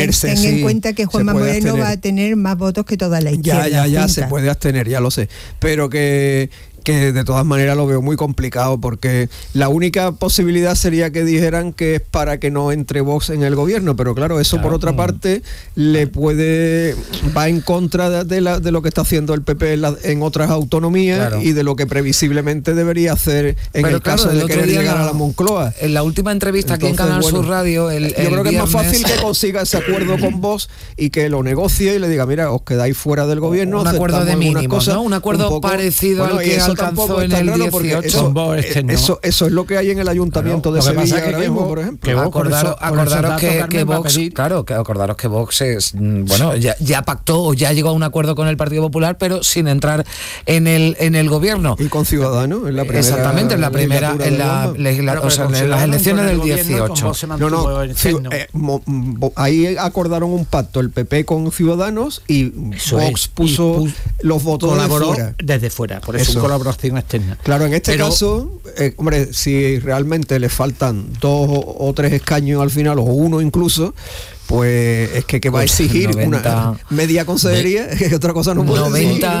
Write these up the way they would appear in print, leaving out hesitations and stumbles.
abstenerse. Ten en cuenta que Juanma Moreno va a tener más votos que toda la izquierda. Ya se puede abstener, ya lo sé. Pero que de todas maneras lo veo muy complicado, porque la única posibilidad sería que dijeran que es para que no entre Vox en el gobierno, pero claro, eso por otra parte va en contra de lo que está haciendo el PP en otras autonomías, y de lo que previsiblemente debería hacer en el caso de querer llegar a la Moncloa. En la última entrevista aquí en Canal Sur Radio, yo creo que es más fácil que consiga ese acuerdo con Vox y que lo negocie y le diga, mira, os quedáis fuera del gobierno, un acuerdo de mínimos, ¿no? Un acuerdo parecido al que alcanzó en el 18. Eso es lo que hay en el ayuntamiento de Sevilla ahora mismo, por ejemplo. Acordaros que Vox es, bueno, ya pactó o ya llegó a un acuerdo con el Partido Popular, pero sin entrar en el gobierno. Y con Ciudadanos, en la primera. Exactamente, en la primera, en las elecciones del 18. Ahí acordaron un pacto el PP con Ciudadanos y Vox puso los votos desde fuera, por eso colaboración externa. Claro, en este caso, hombre, si realmente le faltan 2 o 3 escaños al final, o 1 incluso, pues es que va a exigir 90, una media consejería, que otra cosa no puede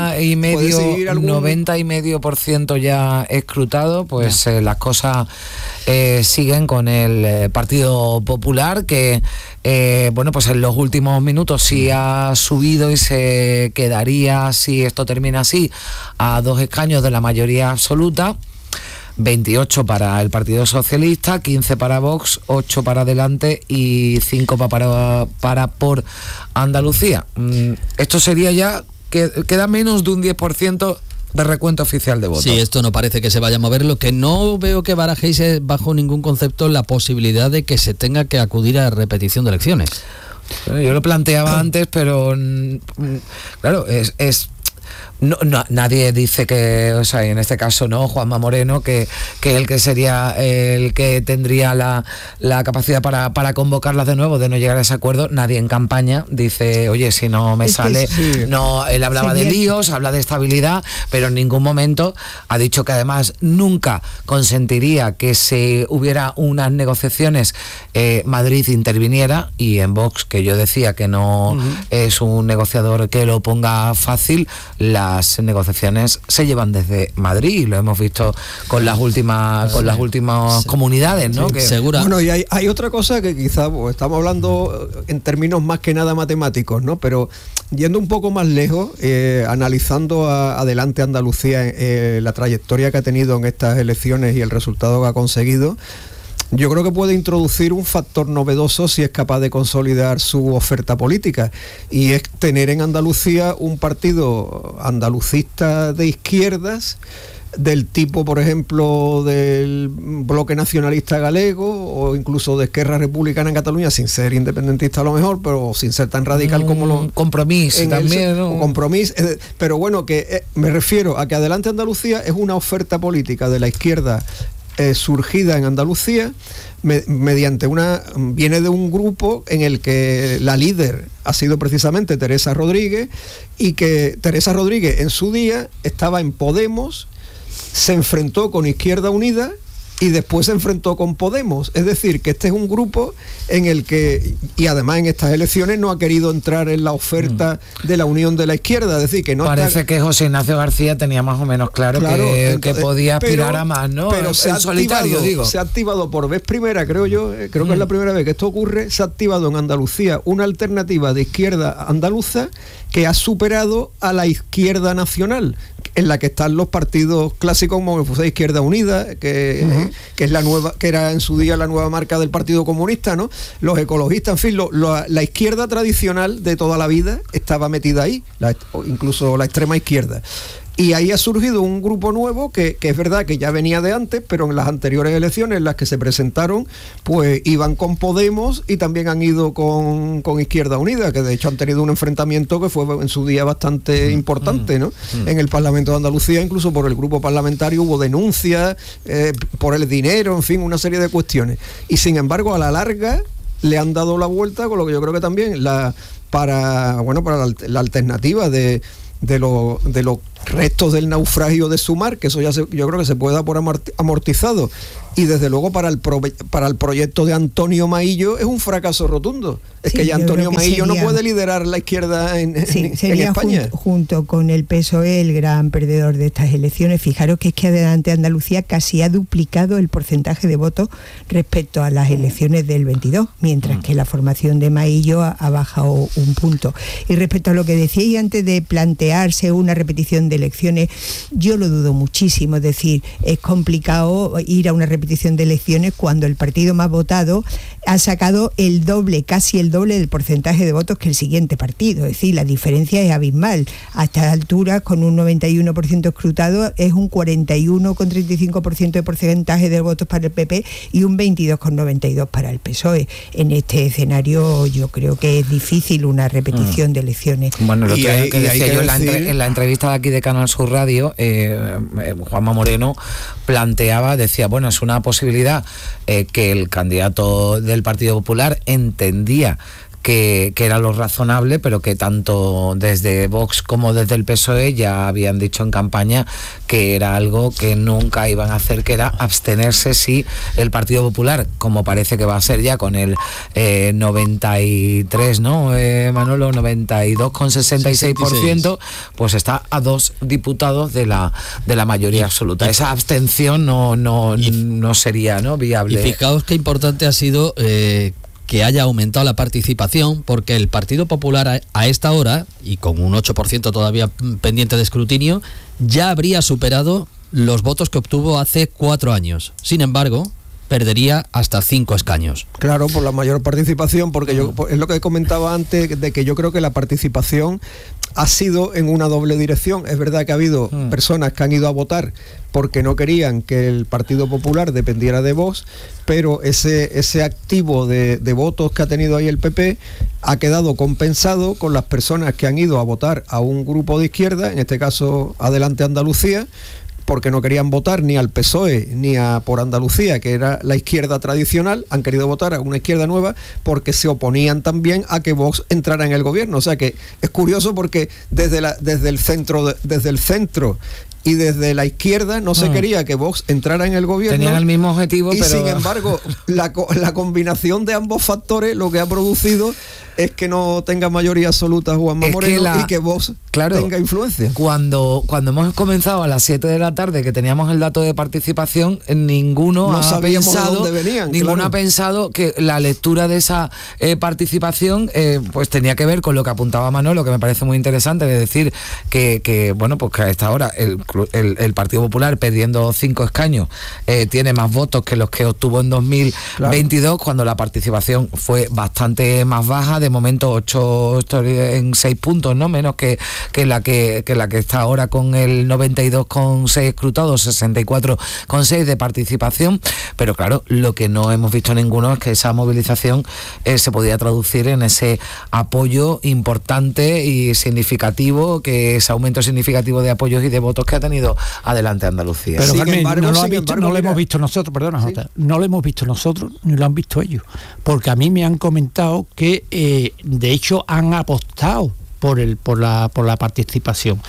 90,5% ya escrutado, pues las cosas siguen con el Partido Popular, que bueno, pues en los últimos minutos sí ha subido y se quedaría, si esto termina así, a 2 escaños de la mayoría absoluta. 28 para el Partido Socialista, 15 para Vox, 8 para Adelante y 5 para por Andalucía. Esto sería ya, que queda menos de un 10% de recuento oficial de votos. Sí, esto no parece que se vaya a mover. Lo que no veo que barajéis es bajo ningún concepto la posibilidad de que se tenga que acudir a repetición de elecciones. Yo lo planteaba antes, pero claro, es no, nadie dice que, o sea, en este caso no, Juanma Moreno, que el que sería el que tendría la capacidad para convocarlas de nuevo, de no llegar a ese acuerdo. Nadie en campaña dice, oye, si no me sale, no, él hablaba de líos, habla de estabilidad, pero en ningún momento ha dicho que además nunca consentiría que se hubiera unas negociaciones, Madrid interviniera, y en Vox, que yo decía que no es un negociador que lo ponga fácil, las negociaciones se llevan desde Madrid, lo hemos visto con las últimas comunidades, ¿no? Sí, seguro. Bueno, y hay otra cosa que quizás estamos hablando en términos más que nada matemáticos, ¿no? Pero yendo un poco más lejos, analizando Adelante Andalucía, la trayectoria que ha tenido en estas elecciones y el resultado que ha conseguido, yo creo que puede introducir un factor novedoso si es capaz de consolidar su oferta política, y es tener en Andalucía un partido andalucista de izquierdas, del tipo, por ejemplo, del Bloque Nacionalista Galego, o incluso de Esquerra Republicana en Cataluña, sin ser independentista a lo mejor, pero sin ser tan radical como lo... Compromís también, ¿no? Compromís, pero bueno, que me refiero a que Adelante Andalucía es una oferta política de la izquierda surgida en Andalucía, viene de un grupo en el que la líder ha sido precisamente Teresa Rodríguez, y que Teresa Rodríguez en su día estaba en Podemos, se enfrentó con Izquierda Unida y después se enfrentó con Podemos. Es decir, que este es un grupo en el que, y además en estas elecciones, no ha querido entrar en la oferta de la unión de la izquierda. Es decir, que no parece que José Ignacio García tenía más o menos claro que podía aspirar a más, ¿no? Pero se ha activado por vez primera, creo que es la primera vez que esto ocurre. Se ha activado en Andalucía una alternativa de izquierda andaluza que ha superado a la izquierda nacional, en la que están los partidos clásicos como Izquierda Unida, que es la nueva, que era en su día la nueva marca del Partido Comunista, ¿no? Los ecologistas, en fin, la izquierda tradicional de toda la vida estaba metida ahí, incluso la extrema izquierda. Y ahí ha surgido un grupo nuevo que es verdad que ya venía de antes, pero en las anteriores elecciones en las que se presentaron, pues iban con Podemos y también han ido con Izquierda Unida, que de hecho han tenido un enfrentamiento que fue en su día bastante importante, ¿no? En el Parlamento de Andalucía, incluso por el grupo parlamentario hubo denuncias por el dinero, en fin, una serie de cuestiones. Y sin embargo, a la larga le han dado la vuelta, con lo que yo creo que también para la alternativa de lo restos del naufragio de Sumar, que eso yo creo que se puede dar por amortizado, y desde luego para el proyecto de Antonio Maillo es un fracaso rotundo. Es que ya Antonio Maillo no puede liderar la izquierda en España. Junto con el PSOE el gran perdedor de estas elecciones. Fijaros que es que Adelante Andalucía casi ha duplicado el porcentaje de votos respecto a las elecciones del 22, mientras que la formación de Maillo ha bajado un punto. Y respecto a lo que decíais antes de plantearse una repetición de elecciones, yo lo dudo muchísimo. Es decir, es complicado ir a una repetición de elecciones cuando el partido más votado ha sacado el doble, casi el doble del porcentaje de votos que el siguiente partido. Es decir, la diferencia es abismal. A estas alturas, con un 91% escrutado, es un 41,35% de porcentaje de votos para el PP y un 22,92% para el PSOE. En este escenario yo creo que es difícil una repetición de elecciones. Bueno, lo que decía yo en la entrevista de aquí de Canal Sur Radio, Juanma Moreno decía, bueno, es una posibilidad que el candidato del Partido Popular entendía que era lo razonable, pero que tanto desde Vox como desde el PSOE ya habían dicho en campaña que era algo que nunca iban a hacer, que era abstenerse si el Partido Popular, como parece que va a ser ya con el 93, ¿no, Manolo? 92,66%, pues está a 2 diputados de la mayoría absoluta. Esa abstención no sería, ¿no?, viable. Y fijaos qué importante ha sido que haya aumentado la participación, porque el Partido Popular a esta hora, y con un 8% todavía pendiente de escrutinio, ya habría superado los votos que obtuvo hace 4 años. Sin embargo, perdería hasta 5 escaños. Claro, por la mayor participación, porque es lo que comentaba antes, de que yo creo que la participación ha sido en una doble dirección. Es verdad que ha habido personas que han ido a votar porque no querían que el Partido Popular dependiera de Vox, pero ese activo de votos que ha tenido ahí el PP ha quedado compensado con las personas que han ido a votar a un grupo de izquierda, en este caso Adelante Andalucía, porque no querían votar ni al PSOE ni a Por Andalucía, que era la izquierda tradicional. Han querido votar a una izquierda nueva porque se oponían también a que Vox entrara en el gobierno. O sea que es curioso porque desde el centro y desde la izquierda no se quería que Vox entrara en el gobierno. Tenían el mismo objetivo, pero sin embargo la combinación de ambos factores lo que ha producido es que no tenga mayoría absoluta Juanma Moreno y que Vox tenga influencia. Cuando hemos comenzado a las 7 de la tarde, que teníamos el dato de participación, ninguno ha pensado que la lectura de esa participación pues tenía que ver con lo que apuntaba Manolo, que me parece muy interesante, de decir que bueno, pues que a esta hora el Partido Popular, perdiendo 5 escaños, tiene más votos que los que obtuvo en 2022, cuando la participación fue bastante más baja, de momento 8 en 6 puntos, ¿no?, menos que la que está ahora, con el 92,6 escrutados, 64,6 de participación. Pero claro, lo que no hemos visto ninguno es que esa movilización se podía traducir en ese apoyo importante y significativo, que ese aumento significativo de apoyos y de votos que ha tenido Adelante Andalucía. Pero Carmen, no lo hemos visto nosotros, perdona, Jota, no lo hemos visto nosotros ni lo han visto ellos, porque a mí me han comentado que de hecho han apostado por la participación.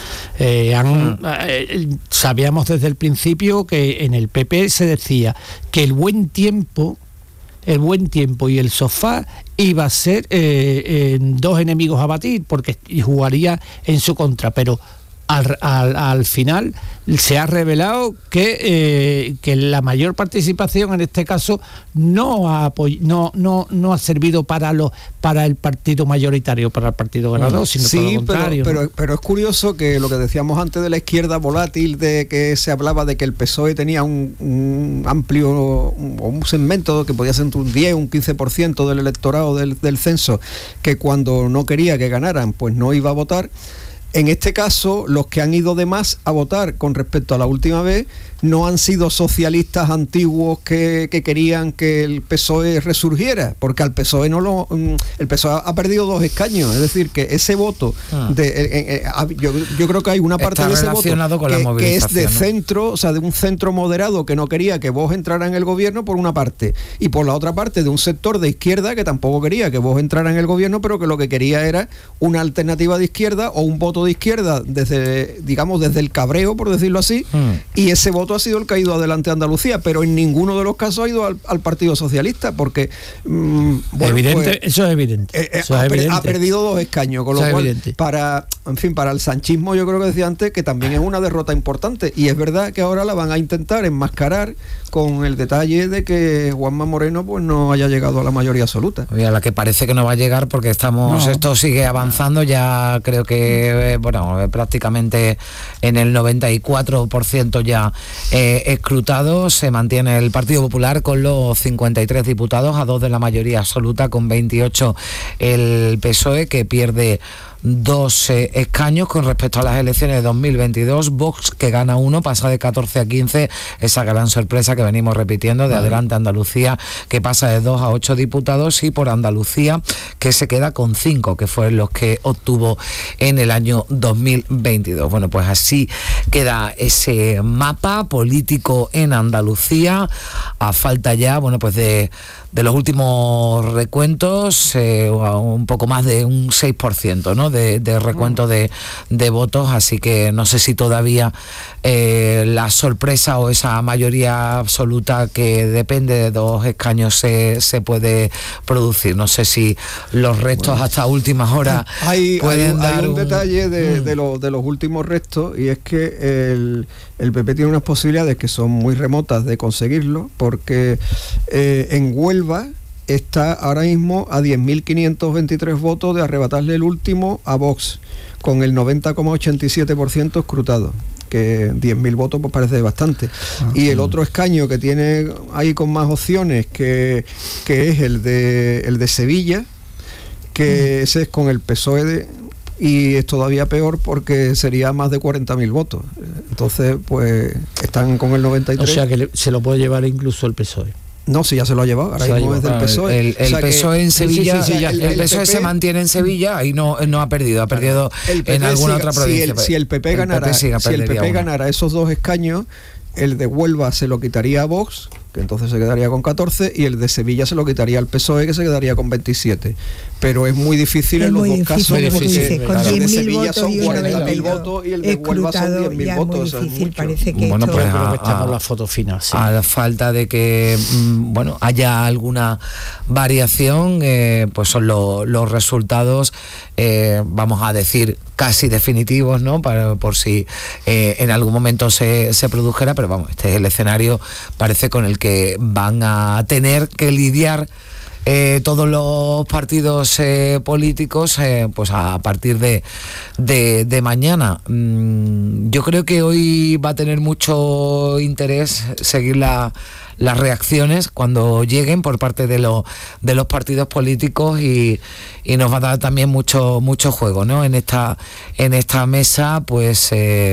Sabíamos desde el principio que en el PP se decía que el buen tiempo y el sofá iba a ser dos enemigos a batir, porque jugaría en su contra, pero al final se ha revelado que la mayor participación en este caso no ha servido para el partido mayoritario, para el partido ganador, sino por lo contrario. Pero es curioso que lo que decíamos antes de la izquierda volátil, de que se hablaba de que el PSOE tenía un amplio un segmento que podía ser entre un 10 o un 15% del electorado del censo, que cuando no quería que ganaran pues no iba a votar. En este caso, los que han ido de más a votar con respecto a la última vez no han sido socialistas antiguos que querían que el PSOE resurgiera, porque al PSOE el PSOE ha perdido 2 escaños, es decir, que ese voto yo creo que hay una parte de ese voto que es de centro, o sea, de un centro moderado que no quería que Vox entrara en el gobierno, por una parte, y por la otra parte de un sector de izquierda que tampoco quería que Vox entrara en el gobierno, pero que lo que quería era una alternativa de izquierda o un voto voto de izquierda desde el cabreo, por decirlo así, y ese voto ha sido el que ha ido adelante a Andalucía, pero en ninguno de los casos ha ido al Partido Socialista, porque evidente, eso es evidente. Ha perdido 2 escaños, con lo cual para el sanchismo, yo creo que decía antes que también es una derrota importante, y es verdad que ahora la van a intentar enmascarar con el detalle de que Juanma Moreno pues no haya llegado a la mayoría absoluta. Y a la que parece que no va a llegar, porque esto sigue avanzando, ya creo que prácticamente en el 94% ya escrutado. Se mantiene el Partido Popular con los 53 diputados, a 2 de la mayoría absoluta, con 28 el PSOE, que pierde 2 escaños con respecto a las elecciones de 2022. Vox, que gana 1, pasa de 14 a 15, esa gran sorpresa que venimos repitiendo de Adelante Andalucía, que pasa de 2 a 8 diputados, y por Andalucía, que se queda con 5, que fueron los que obtuvo en el año 2022. Bueno, pues así queda ese mapa político en Andalucía, a falta ya, pues de los últimos recuentos, un poco más de un 6%, ¿no?, de recuento de votos, así que no sé si todavía la sorpresa o esa mayoría absoluta que depende de 2 escaños se puede producir. No sé si los restos hasta últimas horas pueden dar un detalle de los últimos restos, y es que el PP tiene unas posibilidades que son muy remotas de conseguirlo, porque en Huelva está ahora mismo a 10.523 votos de arrebatarle el último a Vox, con el 90,87% escrutado, que 10.000 votos pues parece bastante. Y el otro escaño que tiene ahí con más opciones, que es el de Sevilla, que ese es con el PSOE y es todavía peor porque sería más de 40.000 votos. Entonces, pues están con el 93. O sea que se lo puede llevar incluso el PSOE. No, si ya se lo ha llevado, ahora mismo es del PSOE. El PSOE en Sevilla, el PSOE se mantiene en Sevilla y no ha perdido en alguna otra provincia. Si el PP ganara esos 2 escaños, el de Huelva se lo quitaría a Vox, que entonces se quedaría con 14, y el de Sevilla se lo quitaría al PSOE, que se quedaría con 27. Pero es muy difícil en los dos casos, porque el de Sevilla son 40.000 votos y el de Huelva son 10.000 votos. Es muy difícil, parece que bueno, pues estamos la foto final. Sí. A la falta de que haya alguna variación, pues son los resultados, vamos a decir, casi definitivos, ¿no? Por si en algún momento se produjera, pero vamos, este es el escenario, parece, con el que van a tener que lidiar todos los partidos políticos pues a partir de mañana. Yo creo que hoy va a tener mucho interés seguir las reacciones cuando lleguen por parte de los partidos políticos, y nos va a dar también mucho juego, ¿no?, en esta mesa, pues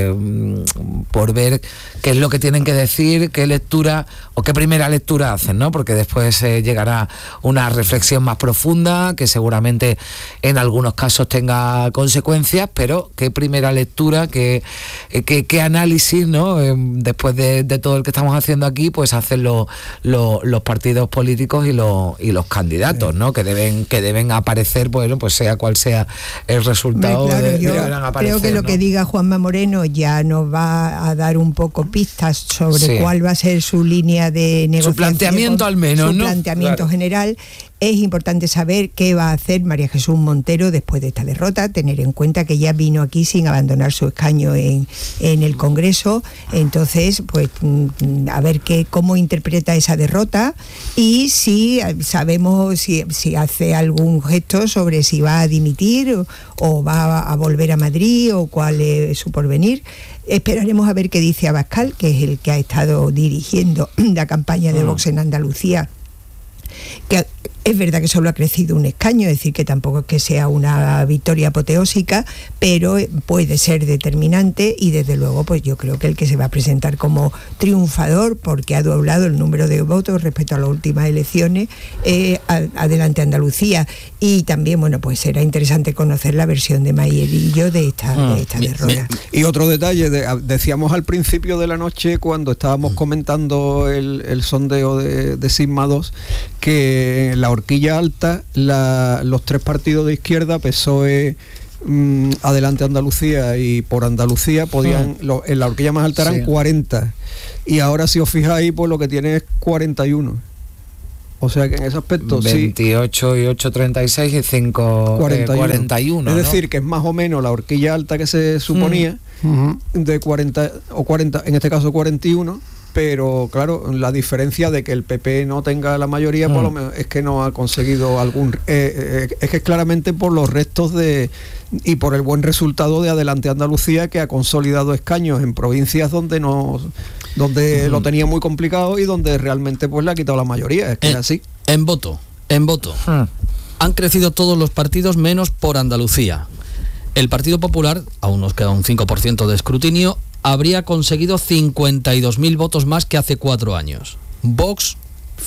por ver qué es lo que tienen que decir, qué lectura o qué primera lectura hacen, ¿no?, porque después llegará una reflexión más profunda que seguramente en algunos casos tenga consecuencias, pero qué primera lectura, qué análisis, ¿no?, después de todo el que estamos haciendo aquí, pues hacen los partidos políticos y los candidatos, ¿no?, que deben aparecer, bueno, pues sea cual sea el resultado. Claro, yo creo que lo que diga Juanma Moreno ya nos va a dar un poco pistas sobre cuál va a ser su línea de negociación, su planteamiento al menos, su planteamiento general. Es importante saber qué va a hacer María Jesús Montero después de esta derrota, tener en cuenta que ella vino aquí sin abandonar su escaño en el Congreso. Entonces, pues a ver cómo interpreta esa derrota, y si sabemos si hace algún gesto sobre si va a dimitir o va a volver a Madrid, o cuál es su porvenir. Esperaremos a ver qué dice Abascal, que es el que ha estado dirigiendo la campaña de Vox en Andalucía, que es verdad que solo ha crecido un escaño, es decir, que tampoco es que sea una victoria apoteósica, pero puede ser determinante, y desde luego pues yo creo que el que se va a presentar como triunfador, porque ha doblado el número de votos respecto a las últimas elecciones, Adelante Andalucía. Y también, bueno, pues será interesante conocer la versión de Mayerillo de esta derrota. Y otro detalle, decíamos al principio de la noche, cuando estábamos comentando el sondeo de Sigma 2, que en la horquilla alta los 3 partidos de izquierda, PSOE, Adelante Andalucía y Por Andalucía podían, en la horquilla más alta eran 40, y ahora si os fijáis, pues lo que tiene es 41. O sea que en ese aspecto 28 sí, y 8,36 y 5, 41. Es decir, que es más o menos la horquilla alta que se suponía, de 40, o 40, en este caso 41, pero claro, la diferencia de que el PP no tenga la mayoría, por lo menos, es que no ha conseguido algún... es que es claramente por los restos y por el buen resultado de Adelante Andalucía, que ha consolidado escaños en provincias donde lo tenía muy complicado y donde realmente pues le ha quitado la mayoría. Es que es así. En voto. Han crecido todos los partidos menos Por Andalucía. El Partido Popular, aún nos queda un 5% de escrutinio, habría conseguido 52.000 votos más que hace 4 años. Vox,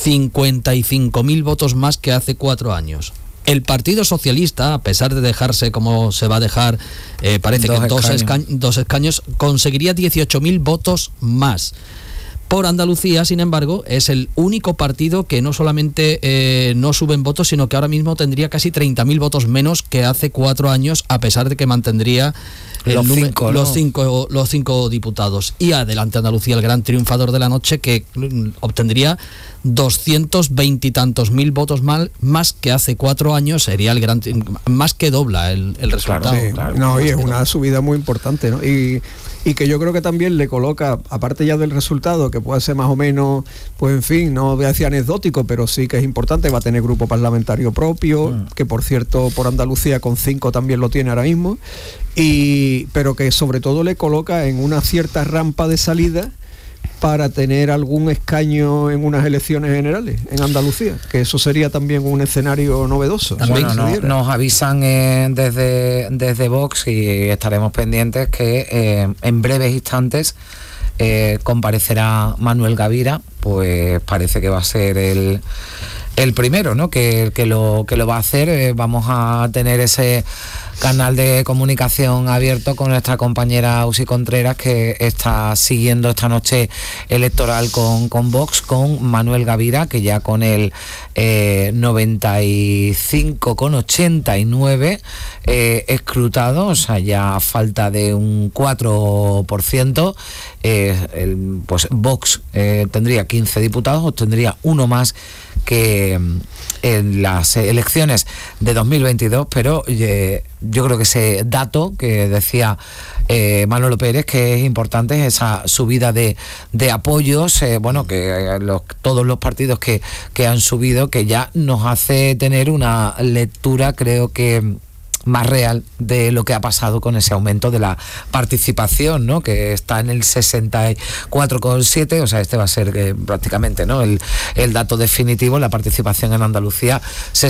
55.000 votos más que hace 4 años. El Partido Socialista, a pesar de dejarse como se va a dejar, parece que dos escaños, conseguiría 18.000 votos más. Por Andalucía, sin embargo, es el único partido que no solamente no sube en votos, sino que ahora mismo tendría casi 30.000 votos menos que hace 4 años, a pesar de que mantendría los cinco diputados. Y Adelante Andalucía, el gran triunfador de la noche, que obtendría 220 y tantos mil votos más que hace 4 años, sería el gran, más que dobla el resultado. Claro, sí, no, y es una subida muy importante, ¿no? Y que yo creo que también le coloca, aparte ya del resultado, que puede ser más o menos, pues en fin, no voy a decir anecdótico, pero sí que es importante, va a tener grupo parlamentario propio, que por cierto Por Andalucía con 5 también lo tiene ahora mismo, pero que sobre todo le coloca en una cierta rampa de salida para tener algún escaño en unas elecciones generales en Andalucía, que eso sería también un escenario novedoso. Bueno, nos avisan desde Vox, y estaremos pendientes, que en breves instantes comparecerá Manuel Gavira. Pues parece que va a ser el primero, ¿no? que lo va a hacer. Vamos a tener ese canal de comunicación abierto con nuestra compañera Usi Contreras, que está siguiendo esta noche electoral con Vox, con Manuel Gavira, que ya con el 95,89 escrutado, o sea, ya a falta de un 4%, pues Vox tendría 15 diputados, obtendría uno más que en las elecciones de 2022, pero yo creo que ese dato que decía Manolo Pérez, que es importante, es esa subida de apoyos, que todos los partidos que han subido, que ya nos hace tener una lectura, creo que más real, de lo que ha pasado con ese aumento de la participación, ¿no? Que está en el 64,7, o sea, este va a ser prácticamente, ¿no? El dato definitivo, la participación en Andalucía,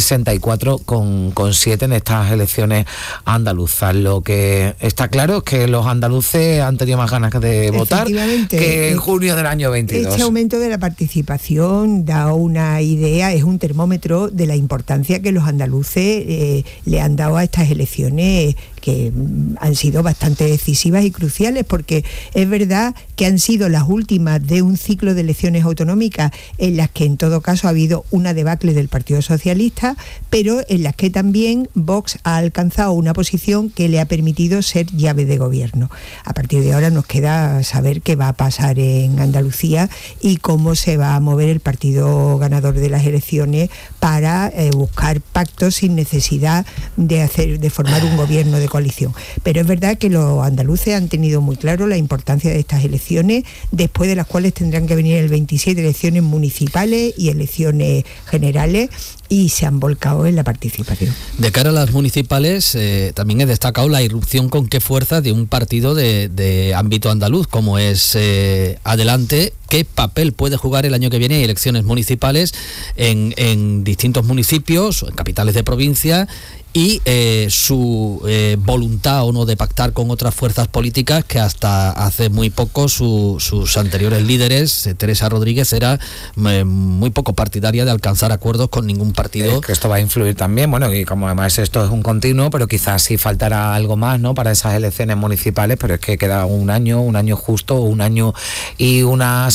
64,7 en estas elecciones andaluzas. Lo que está claro es que los andaluces han tenido más ganas de votar que en junio del año 22. Este aumento de la participación da una idea, es un termómetro de la importancia que los andaluces le han dado a estas elecciones, que han sido bastante decisivas y cruciales, porque es verdad que han sido las últimas de un ciclo de elecciones autonómicas en las que en todo caso ha habido una debacle del Partido Socialista, pero en las que también Vox ha alcanzado una posición que le ha permitido ser llave de gobierno. A partir de ahora nos queda saber qué va a pasar en Andalucía y cómo se va a mover el partido ganador de las elecciones para buscar pactos sin necesidad de formar un gobierno de coalición. Pero es verdad que los andaluces han tenido muy claro la importancia de estas elecciones, después de las cuales tendrán que venir el 27 elecciones municipales y elecciones generales, y se han volcado en la participación. De cara a las municipales, también he destacado la irrupción con qué fuerza de un partido de ámbito andaluz, como es Adelante. ¿Qué papel puede jugar el año que viene en elecciones municipales en distintos municipios, en capitales de provincia? Y su voluntad o no de pactar con otras fuerzas políticas, que hasta hace muy poco sus anteriores líderes, Teresa Rodríguez, era muy poco partidaria de alcanzar acuerdos con ningún partido. Que esto va a influir también, y como además esto es un continuo, pero quizás sí faltará algo más, ¿no?, para esas elecciones municipales, pero es que queda un año justo, un año y unas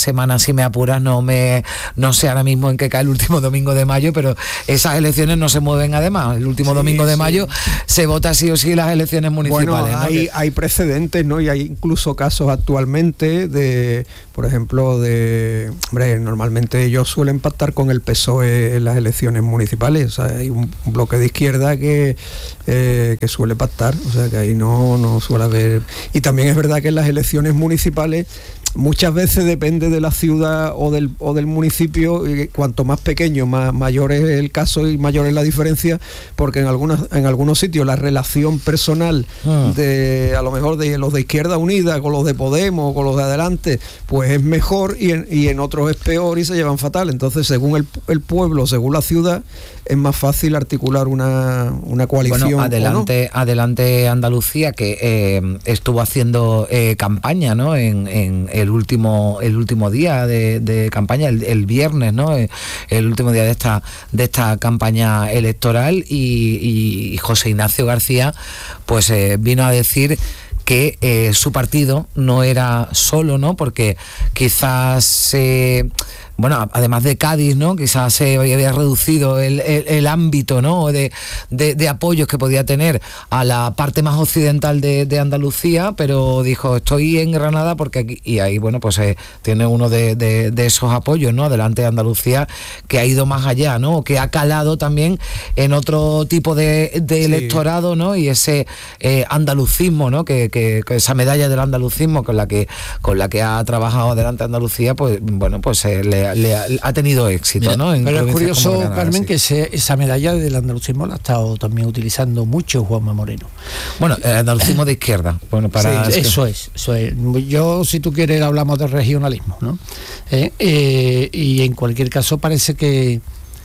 semana, si me apuras, no sé ahora mismo en qué cae el último domingo de mayo, pero esas elecciones no se mueven además. El último domingo de mayo se vota sí o sí las elecciones municipales. Bueno, hay precedentes, ¿no? Y hay incluso casos actualmente de, por ejemplo, normalmente ellos suelen pactar con el PSOE en las elecciones municipales. O sea, hay un bloque de izquierda que suele pactar, o sea que ahí no suele haber. Y también es verdad que en las elecciones municipales muchas veces depende de la ciudad o del municipio, y cuanto más pequeño, mayor es el caso y mayor es la diferencia, porque en algunos sitios la relación personal a lo mejor de los de Izquierda Unida con los de Podemos, con los de Adelante, pues es mejor, y en otros es peor y se llevan fatal. Entonces, según el pueblo, según la ciudad, es más fácil articular una coalición. Bueno, adelante Andalucía, que estuvo haciendo campaña, ¿no? En el último día de campaña, el viernes, ¿no? El último día de esta campaña electoral, y José Ignacio García pues vino a decir que su partido no era solo, ¿no? Porque quizás bueno, además de Cádiz, ¿no? Quizás se había reducido el ámbito, ¿no? de apoyos que podía tener a la parte más occidental de Andalucía, pero dijo, estoy en Granada porque aquí, y ahí, bueno, pues tiene uno de esos apoyos, ¿no? Adelante Andalucía, que ha ido más allá, ¿no? Que ha calado también en otro tipo de electorado, ¿no? Y ese andalucismo, ¿no? Que esa medalla del andalucismo con la que ha trabajado Adelante Andalucía, pues bueno, pues le ha tenido éxito, ¿no? Pero es curioso, Carmen, que esa medalla del andalucismo la ha estado también utilizando mucho Juanma Moreno. Bueno, el andalucismo de izquierda. Bueno, eso es. Yo, si tú quieres, hablamos de regionalismo, ¿no? Y en cualquier caso parece que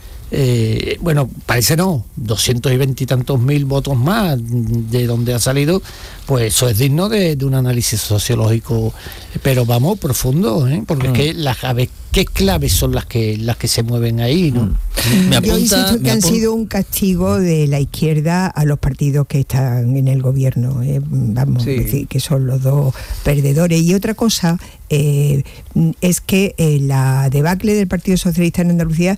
parece no, 220 y tantos mil votos más de donde ha salido, pues eso es digno de un análisis sociológico, pero vamos, profundo, porque es que ¿qué claves son las que se mueven ahí, ¿no? Yo insisto que han sido un castigo de la izquierda a los partidos que están en el gobierno, decir que son los dos perdedores. Y otra cosa es que la debacle del Partido Socialista en Andalucía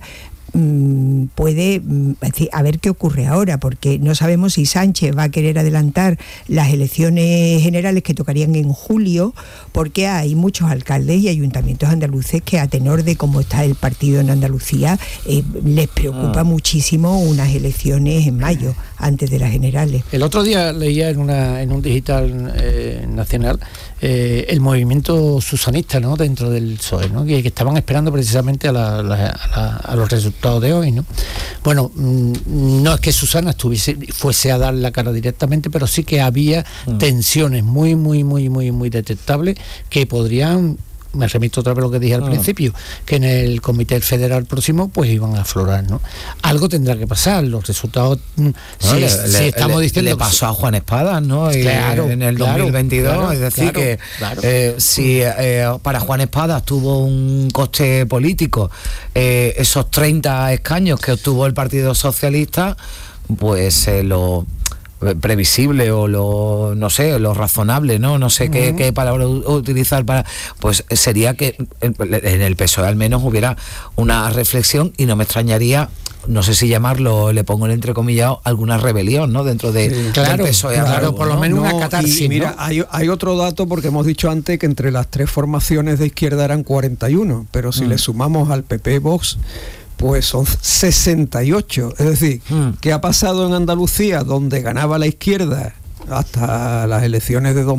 puede decir, a ver qué ocurre ahora, porque no sabemos si Sánchez va a querer adelantar las elecciones generales que tocarían en julio, porque hay muchos alcaldes y ayuntamientos andaluces que, a tenor de cómo está el partido en Andalucía, les preocupa muchísimo unas elecciones en mayo, antes de las generales. El otro día leía en un digital nacional el movimiento susanista, ¿no? Dentro del PSOE, ¿no? Que estaban esperando precisamente a los resultados de hoy, ¿no? Bueno, no es que Susana fuese a dar la cara directamente, pero sí que había tensiones muy detectables que podrían, me remito otra vez a lo que dije al principio, que en el Comité Federal próximo pues iban a aflorar, ¿no? Algo tendrá que pasar, los resultados, estamos diciendo... Le pasó a Juan Espadas, ¿no? Claro, en el 2022, es decir, si para Juan Espadas tuvo un coste político esos 30 escaños que obtuvo el Partido Socialista, pues lo previsible o lo razonable, no sé qué palabra utilizar para, pues sería que en el PSOE al menos hubiera una reflexión, y no me extrañaría, no sé si llamarlo, le pongo el entrecomillado, alguna rebelión, ¿no? Dentro del PSOE. Claro, por lo menos una catarsis. Y mira, ¿no? hay otro dato, porque hemos dicho antes que entre las tres formaciones de izquierda eran 41, pero si le sumamos al PP Vox, pues son 68. Es decir, ¿qué ha pasado en Andalucía, donde ganaba la izquierda hasta las elecciones de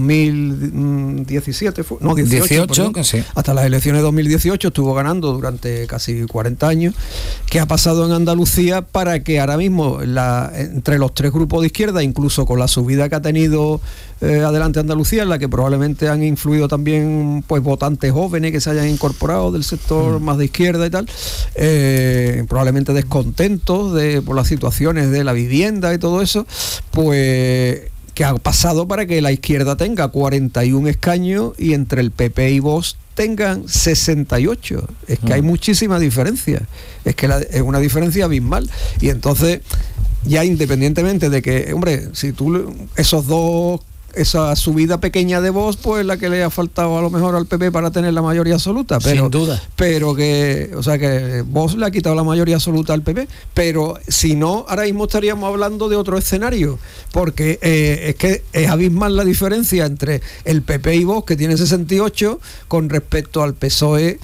2017? No, 18, hasta las elecciones de 2018 estuvo ganando durante casi 40 años. ¿Qué ha pasado en Andalucía para que ahora mismo entre los tres grupos de izquierda, incluso con la subida que ha tenido Adelante Andalucía, en la que probablemente han influido también pues votantes jóvenes que se hayan incorporado del sector más de izquierda y tal, probablemente descontentos por las situaciones de la vivienda y todo eso, pues que ha pasado para que la izquierda tenga 41 escaños y entre el PP y Vox tengan 68. Es que hay muchísima diferencia, es que es una diferencia abismal. Y entonces, ya independientemente de que, hombre, si tú esos dos esa subida pequeña de Vox, pues la que le ha faltado a lo mejor al PP para tener la mayoría absoluta. Pero, sin duda. Pero que Vox le ha quitado la mayoría absoluta al PP, pero si no, ahora mismo estaríamos hablando de otro escenario, porque es que es abismal la diferencia entre el PP y Vox, que tiene 68, con respecto al PSOE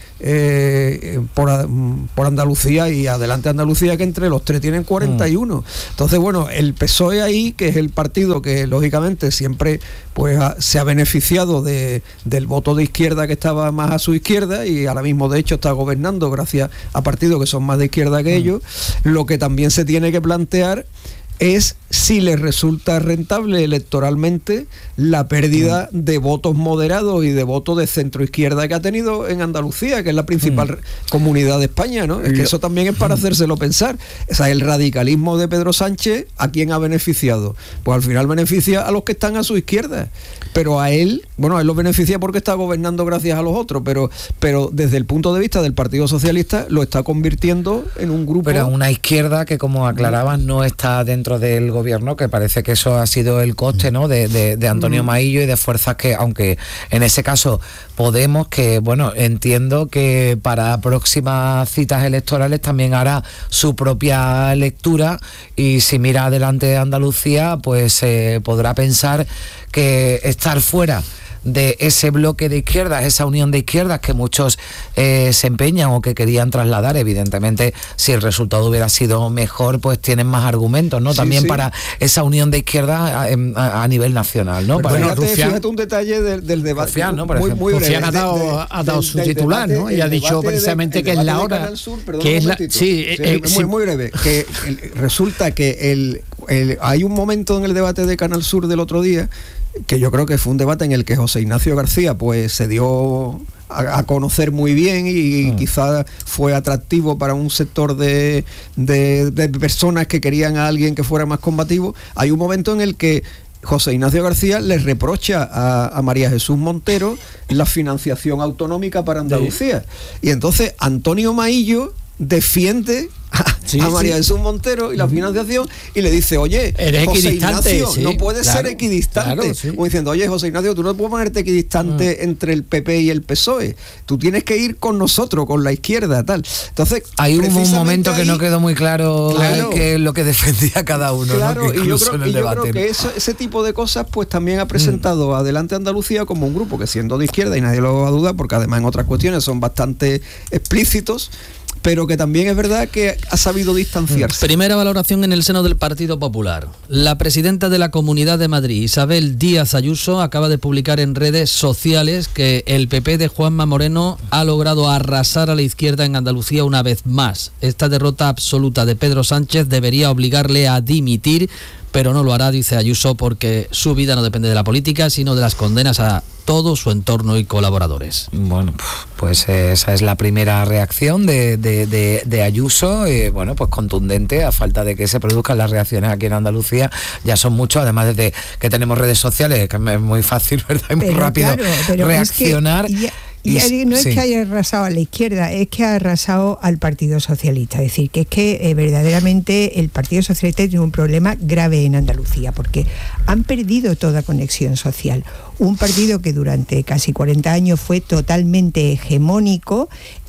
por Andalucía y Adelante Andalucía, que entre los tres tienen 41. Entonces, bueno, el PSOE ahí, que es el partido que lógicamente siempre pues se ha beneficiado del voto de izquierda, que estaba más a su izquierda, y ahora mismo de hecho está gobernando gracias a partidos que son más de izquierda que ellos. Lo que también se tiene que plantear es si les resulta rentable electoralmente la pérdida de votos moderados y de votos de centro-izquierda que ha tenido en Andalucía, que es la principal comunidad de España, ¿no? Es que eso también es para hacérselo pensar. O sea, el radicalismo de Pedro Sánchez, ¿a quién ha beneficiado? Pues al final beneficia a los que están a su izquierda, pero a él, bueno, a él lo beneficia porque está gobernando gracias a los otros, pero desde el punto de vista del Partido Socialista lo está convirtiendo en un grupo... Pero una izquierda que, como aclaraban, no está dentro del gobierno, que parece que eso ha sido el coste, ¿no?, de Antonio Maillo y de fuerzas que, aunque en ese caso Podemos, que bueno, entiendo que para próximas citas electorales también hará su propia lectura, y si mira adelante de Andalucía, pues podrá pensar que estar fuera de ese bloque de izquierdas, esa unión de izquierdas que muchos se empeñan o que querían trasladar, evidentemente si el resultado hubiera sido mejor, pues tienen más argumentos, ¿no? Sí, también sí, para esa unión de izquierdas a nivel nacional, ¿no? Pero bueno, fíjate un detalle del debate. Rufián, ¿no? Por muy breve. Rufián ha dado su titular, debate, ¿no? Y ha dicho precisamente que es la hora. Que es la, muy breve. Que resulta que hay un momento en el debate de Canal Sur del otro día que yo creo que fue un debate en el que José Ignacio García pues se dio a conocer muy bien y quizá fue atractivo para un sector de personas que querían a alguien que fuera más combativo. Hay un momento en el que José Ignacio García le reprocha a María Jesús Montero la financiación autonómica para Andalucía. Sí. Y entonces Antonio Maillo defiende a María Jesús Montero y la financiación, y le dice, oye, eres José Ignacio, no puedes ser equidistante. Como diciendo, oye, José Ignacio, tú no puedes ponerte equidistante entre el PP y el PSOE. Tú tienes que ir con nosotros, con la izquierda, tal. Entonces, hay un momento que no quedó muy claro qué es lo que defendía cada uno. Claro, ¿no? Y yo creo que ese tipo de cosas, pues también ha presentado Adelante Andalucía como un grupo que, siendo de izquierda, y nadie lo va a dudar, porque además en otras cuestiones son bastante explícitos, pero que también es verdad que ha sabido distanciarse. Primera valoración en el seno del Partido Popular. La presidenta de la Comunidad de Madrid, Isabel Díaz Ayuso, acaba de publicar en redes sociales que el PP de Juanma Moreno ha logrado arrasar a la izquierda en Andalucía una vez más. Esta derrota absoluta de Pedro Sánchez debería obligarle a dimitir, pero no lo hará, dice Ayuso, porque su vida no depende de la política, sino de las condenas a todo su entorno y colaboradores. Bueno, pues esa es la primera reacción de Ayuso, bueno, pues contundente, a falta de que se produzcan las reacciones aquí en Andalucía. Ya son muchos, además desde que tenemos redes sociales, que es muy fácil, ¿verdad? Es muy rápido reaccionar. Y no es que haya arrasado a la izquierda, es que ha arrasado al Partido Socialista. Es decir, que es que verdaderamente el Partido Socialista tiene un problema grave en Andalucía, porque han perdido toda conexión social. Un partido que durante casi 40 años fue totalmente hegemónico,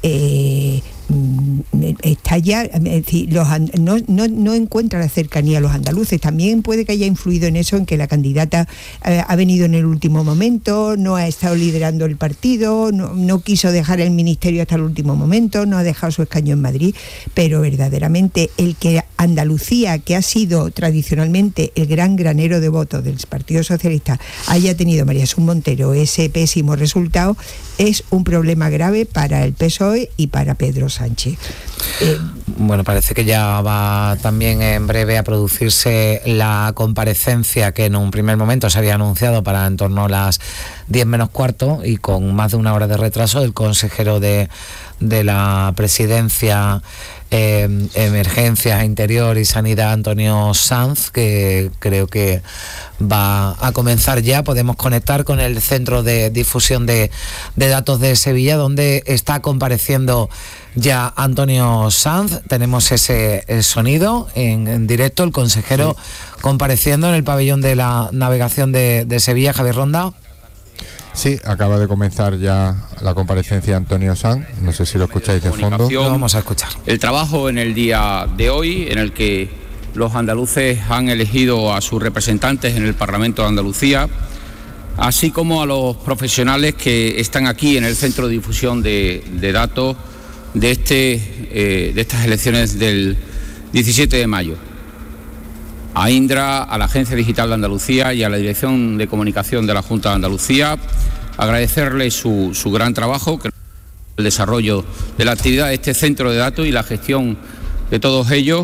está ya, es decir, no encuentra la cercanía a los andaluces. También puede que haya influido en eso, en que la candidata ha venido en el último momento, no ha estado liderando el partido, no quiso dejar el ministerio hasta el último momento, no ha dejado su escaño en Madrid, pero verdaderamente el que Andalucía, que ha sido tradicionalmente el gran granero de votos del Partido Socialista, haya tenido María Jesús Montero ese pésimo resultado, es un problema grave para el PSOE y para Pedro Sánchez. Bueno, parece que ya va también en breve a producirse la comparecencia que en un primer momento se había anunciado para en torno a las 10 menos cuarto, y con más de una hora de retraso, del consejero de la Presidencia, Emergencias, Interior y Sanidad, Antonio Sanz, que creo que va a comenzar ya. Podemos conectar con el Centro de Difusión de Datos de Sevilla, donde está compareciendo ya Antonio Antonio Sanz. Tenemos ese sonido en directo, el consejero compareciendo en el pabellón de la navegación de Sevilla. Javier Ronda. Sí, acaba de comenzar ya la comparecencia de Antonio Sanz, no sé si lo escucháis de fondo. Lo vamos a escuchar. El trabajo en el día de hoy, en el que los andaluces han elegido a sus representantes en el Parlamento de Andalucía, así como a los profesionales que están aquí en el Centro de Difusión de Datos de estas elecciones del 17 de mayo. A Indra, a la Agencia Digital de Andalucía y a la Dirección de Comunicación de la Junta de Andalucía, agradecerles su gran trabajo, el desarrollo de la actividad de este centro de datos y la gestión de todos ellos.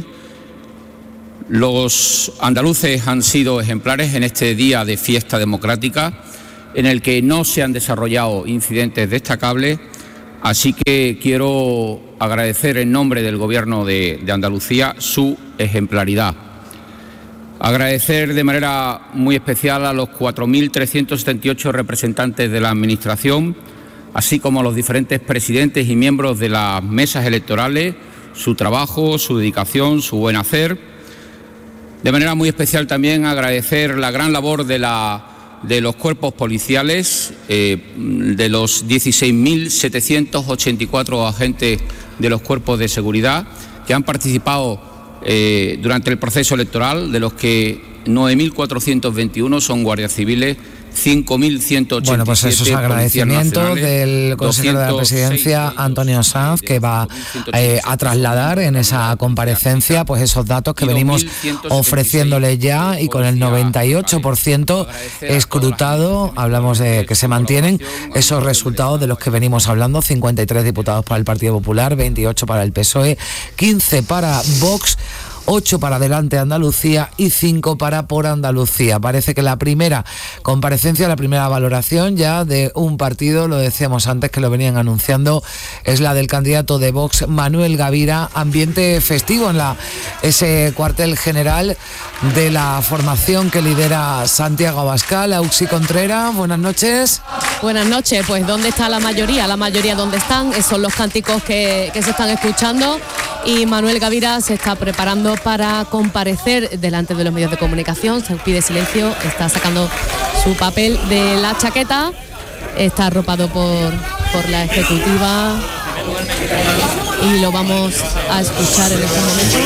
Los andaluces han sido ejemplares en este día de fiesta democrática, en el que no se han desarrollado incidentes destacables, así que quiero agradecer en nombre del Gobierno de Andalucía su ejemplaridad. Agradecer de manera muy especial a los 4.378 representantes de la Administración, así como a los diferentes presidentes y miembros de las mesas electorales, su trabajo, su dedicación, su buen hacer. De manera muy especial también agradecer la gran labor de los cuerpos policiales, de los 16.784 agentes de los cuerpos de seguridad que han participado durante el proceso electoral, de los que 9.421 son guardias civiles, 5.187. Bueno, pues esos agradecimientos del consejero de la Presidencia, Antonio Sanz, que va a trasladar en esa comparecencia pues esos datos que venimos ofreciéndole ya, y con el 98% escrutado, hablamos de que se mantienen esos resultados de los que venimos hablando: 53 diputados para el Partido Popular, 28 para el PSOE, 15 para Vox, 8 para Adelante Andalucía y 5 para Por Andalucía. Parece que la primera comparecencia, la primera valoración ya de un partido, lo decíamos antes que lo venían anunciando, es la del candidato de Vox, Manuel Gavira. Ambiente festivo en ese cuartel general de la formación que lidera Santiago Abascal. Auxi Contreras, buenas noches. Buenas noches. Pues ¿dónde está la mayoría? La mayoría ¿dónde están? Esos son los cánticos que se están escuchando, y Manuel Gavira se está preparando para comparecer delante de los medios de comunicación. Se pide silencio, está sacando su papel de la chaqueta, está arropado por la ejecutiva y lo vamos a escuchar en este momento.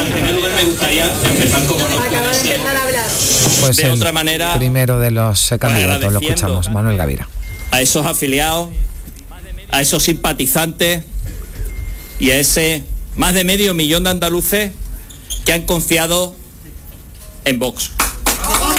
Pues de otra manera, primero de los candidatos, lo escuchamos, Manuel Gavira. A esos afiliados, a esos simpatizantes y a ese más de medio millón de andaluces que han confiado en Vox.